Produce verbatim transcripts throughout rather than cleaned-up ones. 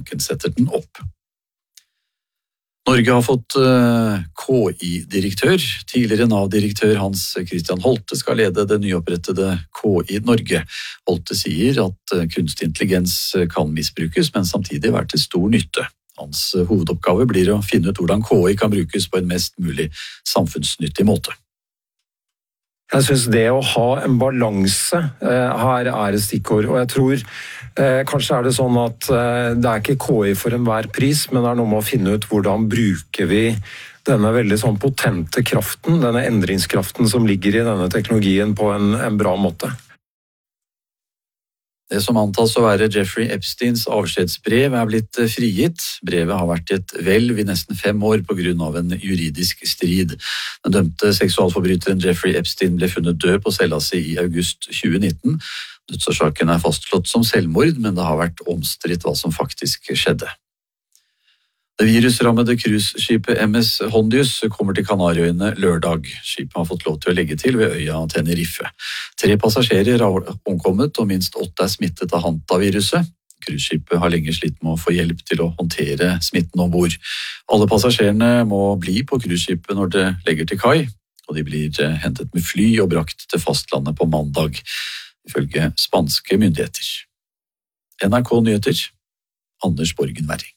banken setter den opp. Norge har fått K I-direktør. Tidligere Nav-direktør Hans Christian Holte skal lede det nyopprettede K I Norge. Holte sier at kunstig intelligens kan misbrukes, men samtidig være til stor nytte. Hans hovedoppgave blir å finne ut hvordan K I kan brukes på en mest mulig samfunnsnyttig måte. Jeg synes det å ha en balanse eh, her er et stikkord, og jeg tror eh, kanskje er det sånn at eh, det er ikke K I for enhver pris, men det er noe med å finne ut hvordan bruker vi denne veldig sånn potente kraften, denne endringskraften som ligger i denne teknologien på en, en bra måte. Det som antas å være Jeffrey Epsteins avskjedsbrev er blitt frigitt. Brevet har vært et hvelv i nesten fem år på grunn av en juridisk strid. Den dømte seksualforbryteren Jeffrey Epstein ble funnet død på cella si i august tjue nitten. Dødsårsaken er fastslått som selvmord, men det har vært omstridt hva som faktisk skjedde. Det virusrammede cruiseskipet M S Hondius kommer til Kanariøyene lørdag. Skipet har fått lov til å legge til ved øya Tenerife. Tre passasjerer har omkommet, og minst åtte er smittet av hantaviruset. Cruiseskipet har lenge slitt med å få hjelp til å håndtere smitten ombord. Alle passasjerene må bli på cruiseskipet når det legger til kai, og de blir hentet med fly og brakt til fastlandet på mandag, ifølge spanske myndigheter. N R K Nyheter, Anders Borgen Werring.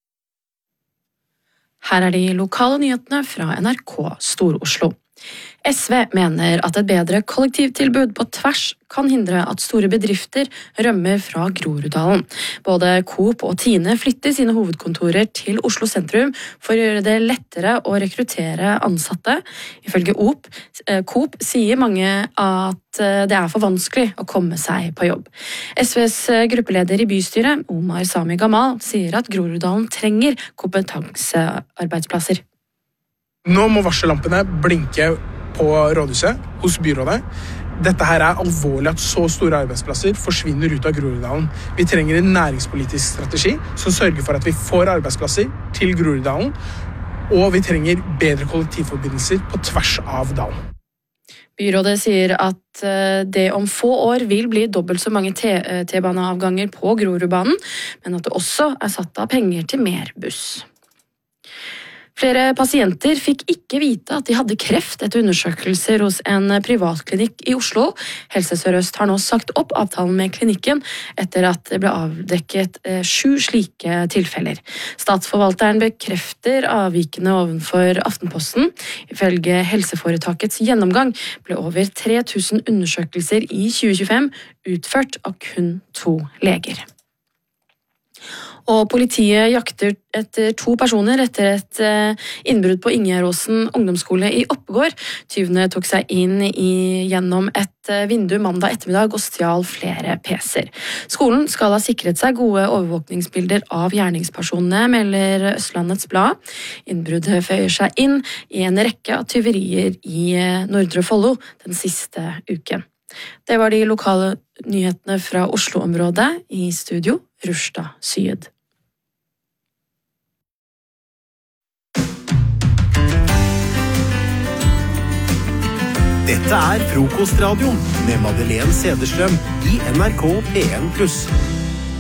Her er de lokale nyhetene fra N R K Stor-Oslo. S V mener at et bedre kollektivtilbud på tvers kan hindre at store bedrifter rømmer fra Groruddalen. Både Coop og Tine flytter sine hovedkontorer til Oslo sentrum for å gjøre det lettere å rekruttere ansatte. Ifølge Coop sier mange at det er for vanskelig å komme seg på jobb. S Vs gruppeleder i bystyret, Omar Sami Gamal, sier at Groruddalen trenger kompetansearbeidsplasser. Nå må varsellampene blinke på rådhuset, hos byrådet. Dette her er alvorlig at så store arbeidsplasser forsvinner ut av Groruddalen. Vi trenger en næringspolitisk strategi som sørger for at vi får arbeidsplasser til Groruddalen, og vi trenger bedre kollektivforbindelser på tvers av dalen. Byrådet sier at det om få år vil bli dobbelt så mange T-baneavganger på Grorudbanen, men at det også er satt av penger til mer buss. Flere pasienter fikk ikke vite at de hadde kreft etter undersøkelser hos en privatklinikk i Oslo. Helse Sør-Øst har nå sagt opp avtalen med klinikken etter at det ble avdekket sju slike tilfeller. Statsforvalteren bekrefter avvikene ovenfor Aftenposten. Ifølge helseforetakets gjennomgang ble over tre tusen undersøkelser i tjue tjuefem utført av kun to leger. Og politiet jakter etter to personer etter et innbrudd på Ingeråsen ungdomsskole i Oppegård. Tyvene tok seg inn i, gjennom et vindu mandag ettermiddag og stjal flere P C-er. Skolen skal ha sikret seg gode overvåkningsbilder av gjerningspersonene, melder Østlandets Blad. Innbruddet føyer seg inn i en rekke av tyverier i Nordre Follo den siste uken. Det var de lokale nyhetene fra Oslo-området. I studio, Rushda Syed. Dette er Frokostradioen med Madeleine Sederstrøm i N R K P en pluss.